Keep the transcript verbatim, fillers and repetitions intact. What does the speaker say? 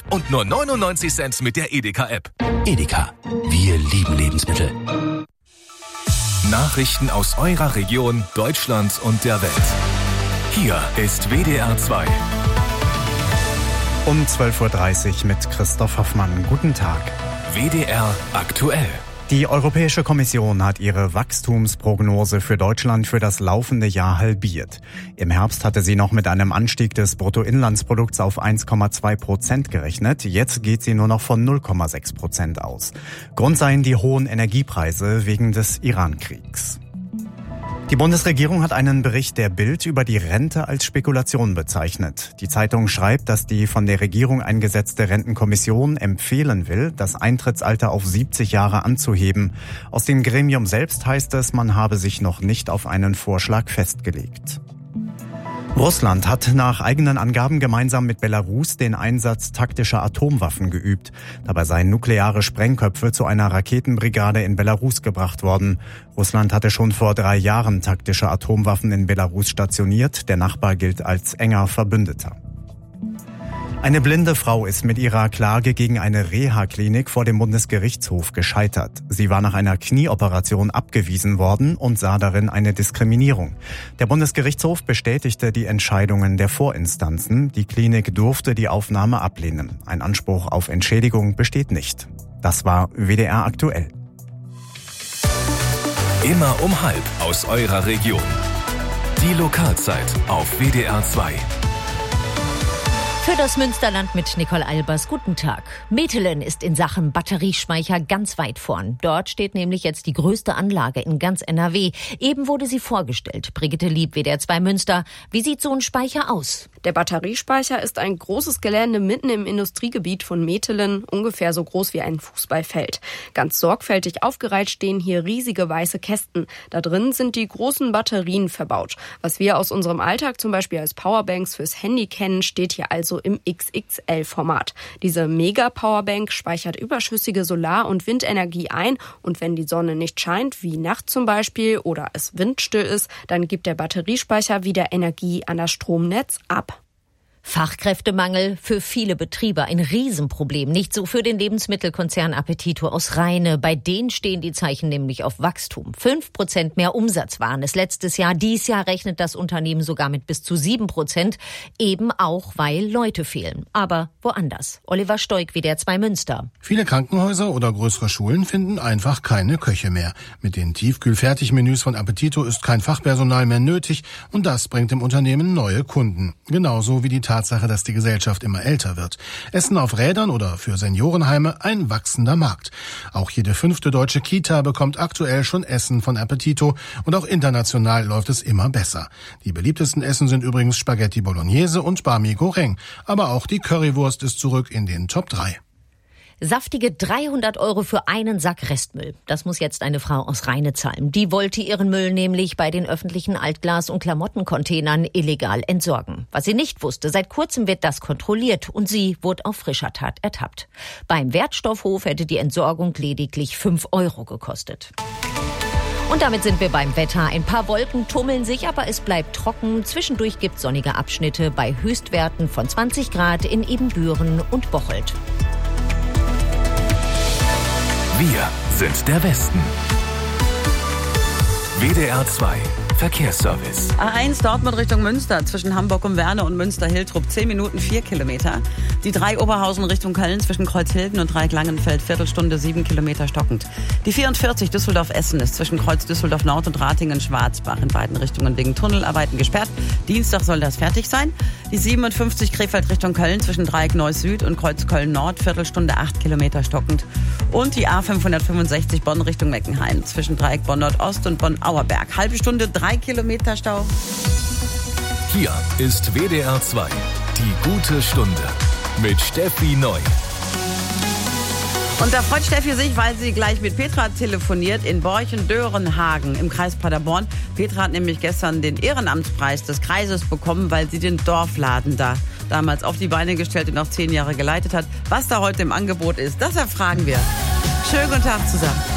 Und nur neunundneunzig Cent mit der Edeka-App. Edeka, wir lieben Lebensmittel. Nachrichten aus eurer Region, Deutschland und der Welt. Hier ist W D R zwei. Um zwölf Uhr dreißig mit Christoph Hoffmann. Guten Tag. W D R aktuell. Die Europäische Kommission hat ihre Wachstumsprognose für Deutschland für das laufende Jahr halbiert. Im Herbst hatte sie noch mit einem Anstieg des Bruttoinlandsprodukts auf eins Komma zwei Prozent gerechnet. Jetzt geht sie nur noch von null Komma sechs Prozent aus. Grund seien die hohen Energiepreise wegen des Iran-Kriegs. Die Bundesregierung hat einen Bericht der Bild über die Rente als Spekulation bezeichnet. Die Zeitung schreibt, dass die von der Regierung eingesetzte Rentenkommission empfehlen will, das Eintrittsalter auf siebzig Jahre anzuheben. Aus dem Gremium selbst heißt es, man habe sich noch nicht auf einen Vorschlag festgelegt. Russland hat nach eigenen Angaben gemeinsam mit Belarus den Einsatz taktischer Atomwaffen geübt. Dabei seien nukleare Sprengköpfe zu einer Raketenbrigade in Belarus gebracht worden. Russland hatte schon vor drei Jahren taktische Atomwaffen in Belarus stationiert. Der Nachbar gilt als enger Verbündeter. Eine blinde Frau ist mit ihrer Klage gegen eine Reha-Klinik vor dem Bundesgerichtshof gescheitert. Sie war nach einer Knieoperation abgewiesen worden und sah darin eine Diskriminierung. Der Bundesgerichtshof bestätigte die Entscheidungen der Vorinstanzen. Die Klinik durfte die Aufnahme ablehnen. Ein Anspruch auf Entschädigung besteht nicht. Das war W D R aktuell. Immer um halb aus eurer Region. Die Lokalzeit auf W D R zwei. Für das Münsterland mit Nicole Albers. Guten Tag. Metelen ist in Sachen Batteriespeicher ganz weit vorn. Dort steht nämlich jetzt die größte Anlage in ganz N R W. Eben wurde sie vorgestellt. Brigitte Lieb, W D R zwei Münster. Wie sieht so ein Speicher aus? Der Batteriespeicher ist ein großes Gelände mitten im Industriegebiet von Metelen, ungefähr so groß wie ein Fußballfeld. Ganz sorgfältig aufgereiht stehen hier riesige weiße Kästen. Da drin sind die großen Batterien verbaut. Was wir aus unserem Alltag zum Beispiel als Powerbanks fürs Handy kennen, steht hier also im X X L-Format. Diese Mega-Powerbank speichert überschüssige Solar- und Windenergie ein und wenn die Sonne nicht scheint, wie nachts zum Beispiel, oder es windstill ist, dann gibt der Batteriespeicher wieder Energie an das Stromnetz ab. Fachkräftemangel für viele Betriebe ein Riesenproblem. Nicht so für den Lebensmittelkonzern Appetito aus Rheine. Bei denen stehen die Zeichen nämlich auf Wachstum. Fünf Prozent mehr Umsatz waren es letztes Jahr. Dies Jahr rechnet das Unternehmen sogar mit bis zu sieben Prozent. Eben auch, weil Leute fehlen. Aber woanders. Oliver Stoik, W D R zwei Münster. Viele Krankenhäuser oder größere Schulen finden einfach keine Köche mehr. Mit den Tiefkühl-Fertigmenüs von Appetito ist kein Fachpersonal mehr nötig und das bringt dem Unternehmen neue Kunden. Genauso wie die Tatsache, dass die Gesellschaft immer älter wird. Essen auf Rädern oder für Seniorenheime ein wachsender Markt. Auch jede fünfte deutsche Kita bekommt aktuell schon Essen von Appetito und auch international läuft es immer besser. Die beliebtesten Essen sind übrigens Spaghetti Bolognese und Bami Goreng. Aber auch die Currywurst ist zurück in den Top drei. Saftige dreihundert Euro für einen Sack Restmüll. Das muss jetzt eine Frau aus Rheine zahlen. Die wollte ihren Müll nämlich bei den öffentlichen Altglas- und Klamottencontainern illegal entsorgen. Was sie nicht wusste, seit kurzem wird das kontrolliert und sie wurde auf frischer Tat ertappt. Beim Wertstoffhof hätte die Entsorgung lediglich fünf Euro gekostet. Und damit sind wir beim Wetter. Ein paar Wolken tummeln sich, aber es bleibt trocken. Zwischendurch gibt es sonnige Abschnitte bei Höchstwerten von zwanzig Grad in Ebenbüren und Bocholt. Wir sind der Westen. W D R zwei Verkehrsservice. A eins Dortmund Richtung Münster zwischen Hamburg und Werne und Münster-Hiltrup zehn Minuten vier Kilometer. Die drei Oberhausen Richtung Köln zwischen Kreuzhilden und Dreieck-Langenfeld Viertelstunde sieben Kilometer stockend. Die vierundvierzig Düsseldorf-Essen ist zwischen Kreuz Düsseldorf Nord und Ratingen-Schwarzbach in beiden Richtungen wegen Tunnelarbeiten gesperrt. Dienstag soll das fertig sein. Die siebenundfünfzig Krefeld Richtung Köln zwischen Dreieck Neuss Süd und Kreuz Köln Nord Viertelstunde acht Kilometer stockend. Und die A fünfhundertfünfundsechzig Bonn Richtung Meckenheim zwischen Dreieck Bonn Nordost und Bonn Auerberg. Halbe Stunde drei Kilometer Stau. Hier ist W D R zwei. Die gute Stunde mit Steffi Neu. Und da freut Steffi sich, weil sie gleich mit Petra telefoniert in Borchen-Dörenhagen im Kreis Paderborn. Petra hat nämlich gestern den Ehrenamtspreis des Kreises bekommen, weil sie den Dorfladen da damals auf die Beine gestellt und auch zehn Jahre geleitet hat. Was da heute im Angebot ist, das erfragen wir. Schönen guten Tag zusammen.